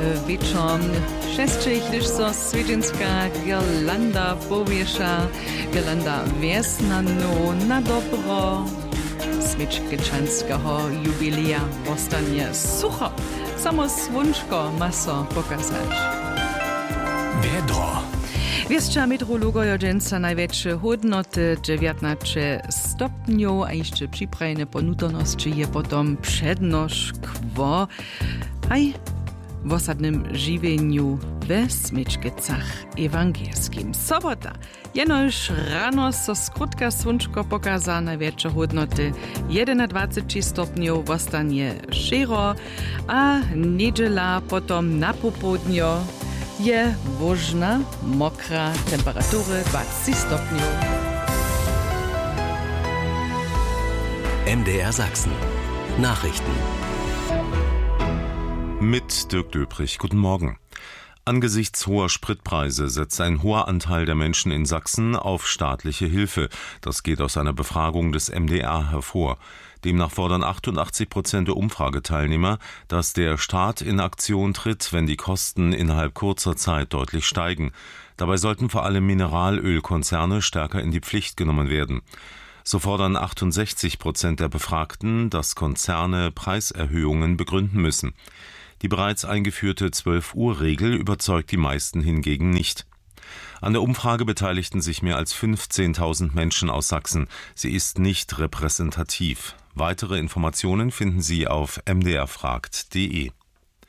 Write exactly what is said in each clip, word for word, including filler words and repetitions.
wieczorem šestej, když so svědenská girlanda pověša, girlanda věsnano na dobro, svědčkečanského jubilia ostanie sucho, samo svunčko maso pokazać. Wiedro. Wieszcza meteorologoja dżęca największe hodnoty dziewiętnaście stopniów, a jeszcze przyprajne ponutoności je potom przednosz kwo, aj w osadnym żywieniu we smyczkicach ewangelskim. Sobota, jenoż rano so skrótka słonczko pokaza największe hodnoty dwadzieścia stopniów w ostanie szero, a niedziela potom na popołudniu je wożna, mokra, temperatury dwadzieścia stopniów. M D R Sachsen. Nachrichten. Mit Dirk Döprich. Guten Morgen. Angesichts hoher Spritpreise setzt ein hoher Anteil der Menschen in Sachsen auf staatliche Hilfe. Das geht aus einer Befragung des M D R hervor. Demnach fordern achtundachtzig Prozent der Umfrageteilnehmer, dass der Staat in Aktion tritt, wenn die Kosten innerhalb kurzer Zeit deutlich steigen. Dabei sollten vor allem Mineralölkonzerne stärker in die Pflicht genommen werden. So fordern achtundsechzig Prozent der Befragten, dass Konzerne Preiserhöhungen begründen müssen. Die bereits eingeführte zwölf-Uhr-Regel überzeugt die meisten hingegen nicht. An der Umfrage beteiligten sich mehr als fünfzehntausend Menschen aus Sachsen. Sie ist nicht repräsentativ. Weitere Informationen finden Sie auf m d r fragt punkt d e.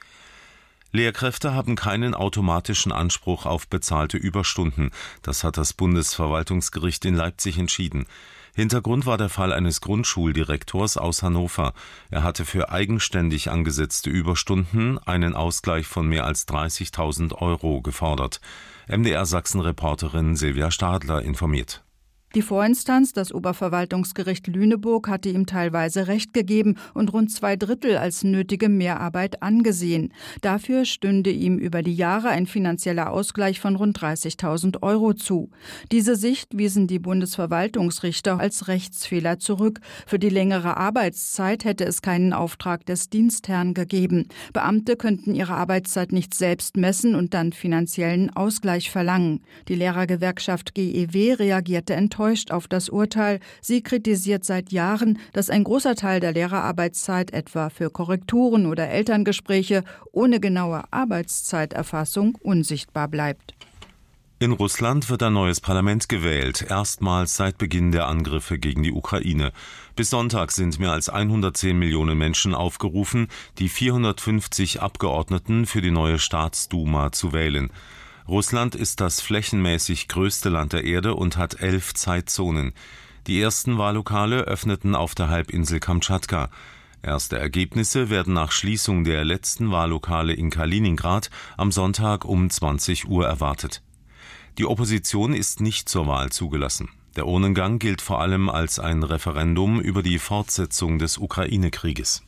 Lehrkräfte haben keinen automatischen Anspruch auf bezahlte Überstunden. Das hat das Bundesverwaltungsgericht in Leipzig entschieden. Hintergrund war der Fall eines Grundschuldirektors aus Hannover. Er hatte für eigenständig angesetzte Überstunden einen Ausgleich von mehr als dreißigtausend Euro gefordert. M D R Sachsen-Reporterin Silvia Stadler informiert. Die Vorinstanz, das Oberverwaltungsgericht Lüneburg, hatte ihm teilweise Recht gegeben und rund zwei Drittel als nötige Mehrarbeit angesehen. Dafür stünde ihm über die Jahre ein finanzieller Ausgleich von rund dreißigtausend Euro zu. Diese Sicht wiesen die Bundesverwaltungsrichter als Rechtsfehler zurück. Für die längere Arbeitszeit hätte es keinen Auftrag des Dienstherrn gegeben. Beamte könnten ihre Arbeitszeit nicht selbst messen und dann finanziellen Ausgleich verlangen. Die Lehrergewerkschaft G E W reagierte enttäuscht auf das Urteil. Sie kritisiert seit Jahren, dass ein großer Teil der Lehrerarbeitszeit etwa für Korrekturen oder Elterngespräche ohne genaue Arbeitszeiterfassung unsichtbar bleibt. In Russland wird ein neues Parlament gewählt, erstmals seit Beginn der Angriffe gegen die Ukraine. Bis Sonntag sind mehr als hundertzehn Millionen Menschen aufgerufen, die vierhundertfünfzig Abgeordneten für die neue Staatsduma zu wählen. Russland ist das flächenmäßig größte Land der Erde und hat elf Zeitzonen. Die ersten Wahllokale öffneten auf der Halbinsel Kamtschatka. Erste Ergebnisse werden nach Schließung der letzten Wahllokale in Kaliningrad am Sonntag um zwanzig Uhr erwartet. Die Opposition ist nicht zur Wahl zugelassen. Der Urnengang gilt vor allem als ein Referendum über die Fortsetzung des Ukraine-Krieges.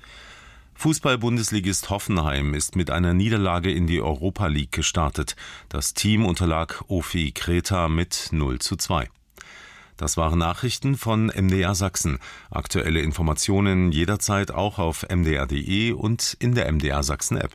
Fußball-Bundesligist Hoffenheim ist mit einer Niederlage in die Europa League gestartet. Das Team unterlag O F I Kreta mit null zu zwei. Das waren Nachrichten von M D R Sachsen. Aktuelle Informationen jederzeit auch auf m d r punkt d e und in der M D R Sachsen App.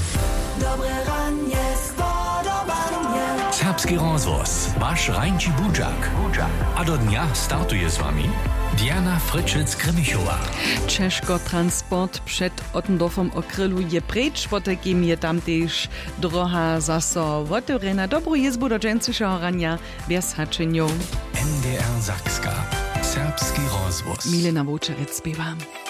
Serbski rozvoz, wasz Rańci Budzak. A do dnia startuje z wami Diana Fritschic-Krimichowa. Czeszko transport przed Ottendorfom okrylu je precz, potem je tam też droga zaso otvorena. Dobrą jezbu do dżęcyszeho rania bez haczeniów. M D R Sakska. Serbski rozvoz. Milena Vučerec zpěvám.